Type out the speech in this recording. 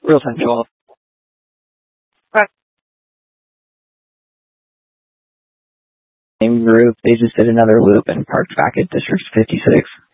Real time 12. Same group, they just did another loop and parked back at District 56.